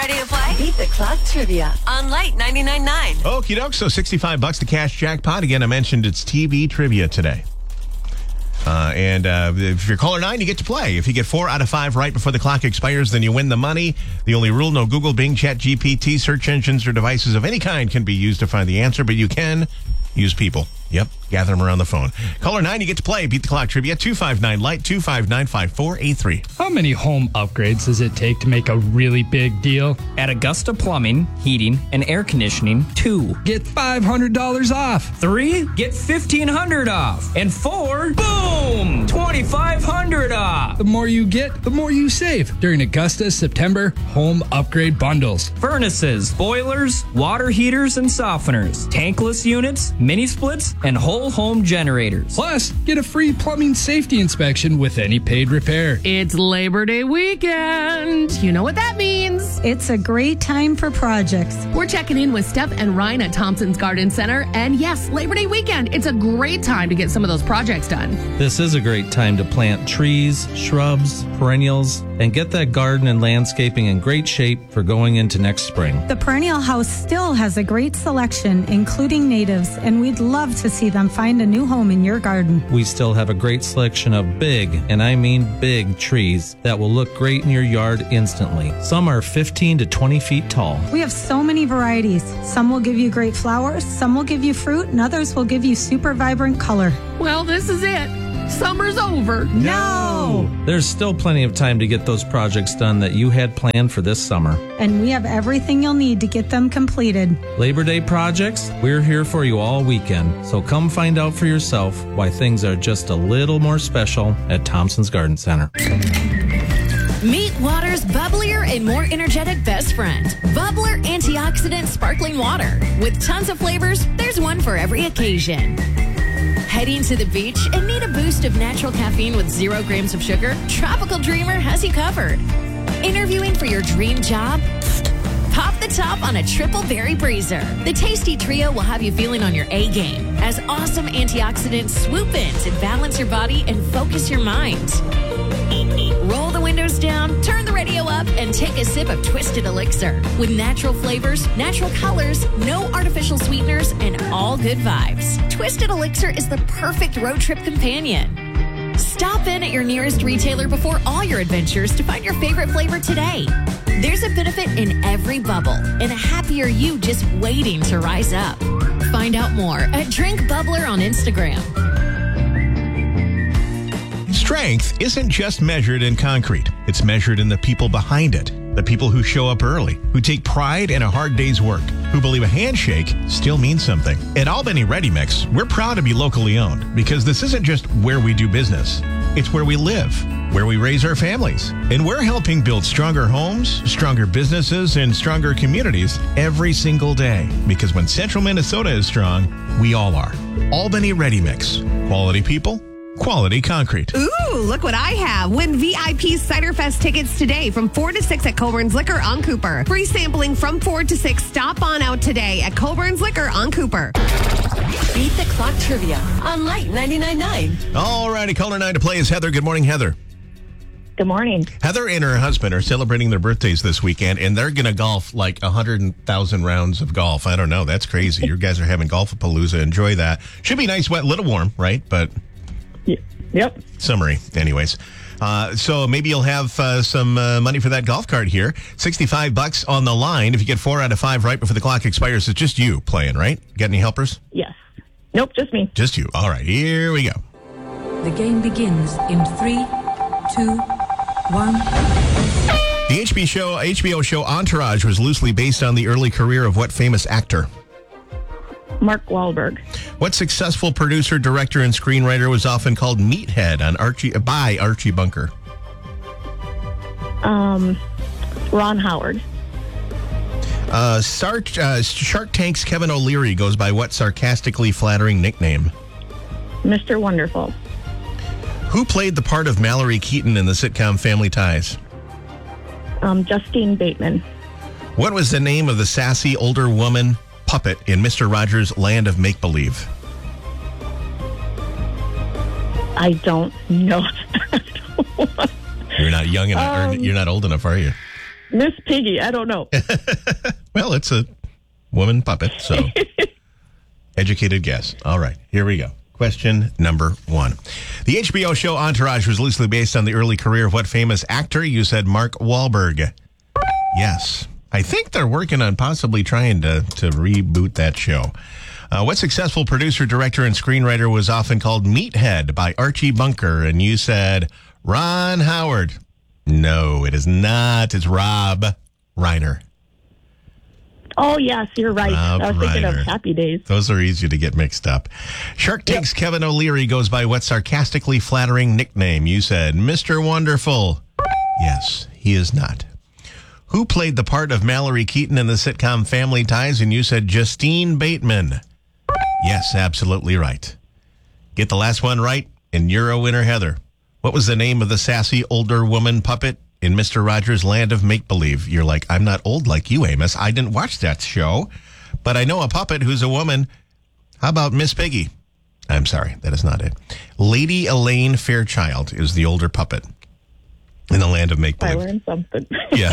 Ready to play? Beat the Clock Trivia On Light 99.9. Okie doke, so $65 the cash jackpot. Again, I mentioned it's TV trivia today. If you're caller 9, you get to play. If you get 4 out of 5 right before the clock expires, then you win the money. The only rule, no Google, Bing, Chat, GPT, search engines, or devices of any kind can be used to find the answer, but you can use people. Yep, gather them around the phone. Caller 9, you get to play. Beat the Clock Trivia, 259-LIGHT, 259-5483. How many home upgrades does it take to make a really big deal? At Augusta Plumbing, Heating, and Air Conditioning, 2. Get $500 off. 3. Get $1,500 off. And 4. Boom! $2,500 off. The more you get, the more you save during Augusta's September home upgrade bundles. Furnaces, boilers, water heaters and softeners, tankless units, mini splits, and whole home generators. Plus, get a free plumbing safety inspection with any paid repair. It's Labor Day weekend. You know what that means. It's a great time for projects. We're checking in with Steph and Ryan at Thompson's Garden Center. And yes, Labor Day weekend. It's a great time to get some of those projects done. This is a great time to plant trees, shrubs, perennials, and get that garden and landscaping in great shape for going into next spring. The Perennial House still has a great selection, including natives, and we'd love to see them find a new home in your garden. We still have a great selection of big, and I mean big, trees that will look great in your yard instantly. Some are 15 to 20 feet tall. We have so many varieties. Some will give you great flowers, some will give you fruit, and others will give you super vibrant color. Well, this is it. Summer's over. No! There's still plenty of time to get those projects done that you had planned for this summer. And we have everything you'll need to get them completed. Labor Day projects, we're here for you all weekend. So come find out for yourself why things are just a little more special at Thompson's Garden Center. Meet water's bubblier and more energetic best friend, Bubbler Antioxidant Sparkling Water. With tons of flavors, there's one for every occasion. Heading to the beach and need a boost of natural caffeine with 0 grams of sugar? Tropical Dreamer has you covered. Interviewing for your dream job? Pop the top on a triple berry breezer. The tasty trio will have you feeling on your A game as awesome antioxidants swoop in to balance your body and focus your mind. Roll the windows down, turn the radio up, and take a sip of Twisted Elixir. With natural flavors, natural colors, no artificial sweeteners, and all good vibes. Twisted Elixir is the perfect road trip companion. Stop in at your nearest retailer before all your adventures to find your favorite flavor today. There's a benefit in every bubble and a happier you just waiting to rise up. Find out more at Drink Bubbler on Instagram. Strength isn't just measured in concrete. It's measured in the people behind it. The people who show up early, who take pride in a hard day's work, who believe a handshake still means something. At Albany Ready Mix, we're proud to be locally owned because this isn't just where we do business. It's where we live, where we raise our families. And we're helping build stronger homes, stronger businesses, and stronger communities every single day. Because when Central Minnesota is strong, we all are. Albany Ready Mix. Quality people, quality concrete. Ooh, look what I have. Win VIP Cider Fest tickets today from 4 to 6 at Coburn's Liquor on Cooper. Free sampling from 4 to 6. Stop on out today at Coburn's Liquor on Cooper. Beat the Clock Trivia on Light 99.9. All righty, caller 9 to play is Heather. Good morning, Heather. Good morning. Heather and her husband are celebrating their birthdays this weekend, and they're going to golf like 100,000 rounds of golf. I don't know. That's crazy. You guys are having Golf-a-Palooza. Enjoy that. Should be nice, wet, little warm, right? But yep. Summery, anyways. So maybe you'll have some money for that golf cart here. $65 on the line. If you get 4 out of 5 right before the clock expires, it's just you playing, right? Got any helpers? Yes. Nope, just me. Just you. All right, here we go. The game begins in 3, 2, 1. The HBO show Entourage was loosely based on the early career of what famous actor? Mark Wahlberg. What successful producer, director, and screenwriter was often called Meathead by Archie Bunker? Ron Howard. Shark Tank's Kevin O'Leary goes by what sarcastically flattering nickname? Mr. Wonderful. Who played the part of Mallory Keaton in the sitcom Family Ties? Justine Bateman. What was the name of the sassy older woman puppet in Mr. Rogers' Land of Make-Believe? I don't know. You're not young enough, or you're not old enough, are you? Miss Piggy. I don't know. Well, it's a woman puppet, so educated guess. All right, here we go. Question number 1. The HBO show Entourage was loosely based on the early career of what famous actor? You said Mark Wahlberg. Yes. I think they're working on possibly trying to reboot that show. What successful producer, director, and screenwriter was often called Meathead by Archie Bunker? And you said Ron Howard. No, it is not. It's Rob Reiner. Oh, yes, you're right. Rob I was thinking of Reiner. Happy Days. Those are easy to get mixed up. Shark Tank's Kevin O'Leary goes by what sarcastically flattering nickname? You said Mr. Wonderful. Yes, he is not. Who played the part of Mallory Keaton in the sitcom Family Ties? And you said Justine Bateman. Yes, absolutely right. Get the last one right, and you're a winner, Heather. What was the name of the sassy older woman puppet in Mr. Rogers' Land of Make-Believe? You're like, I'm not old like you, Amos. I didn't watch that show, but I know a puppet who's a woman. How about Miss Piggy? I'm sorry, that is not it. Lady Elaine Fairchild is the older puppet in the Land of I Make-Believe. learned something. Yeah.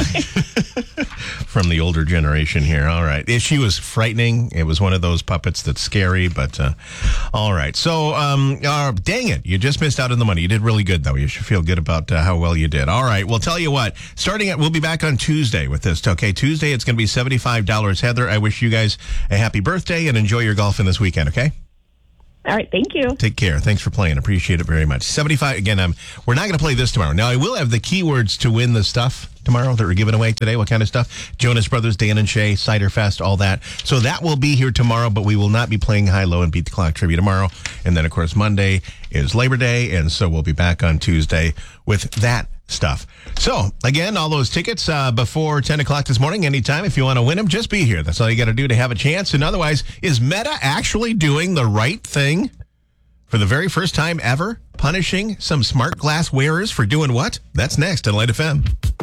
From the older generation here. All right. She was frightening. It was one of those puppets that's scary, but all right. So, dang it. You just missed out on the money. You did really good, though. You should feel good about how well you did. All right. Well, tell you what, we'll be back on Tuesday with this. Okay. Tuesday, it's going to be $75. Heather, I wish you guys a happy birthday and enjoy your golfing this weekend. Okay. All right, thank you. Take care. Thanks for playing. Appreciate it very much. 75. Again, we're not going to play this tomorrow. Now, I will have the keywords to win the stuff tomorrow that we're giving away today. What kind of stuff? Jonas Brothers, Dan and Shay, Cider Fest, all that. So that will be here tomorrow, but we will not be playing high-low and beat the clock trivia tomorrow. And then, of course, Monday is Labor Day, and so we'll be back on Tuesday with that stuff. So, again, all those tickets before 10 o'clock this morning, anytime. If you want to win them, just be here. That's all you got to do to have a chance. And otherwise, is Meta actually doing the right thing? For the very first time ever, punishing some smart glass wearers for doing what? That's next on Light FM.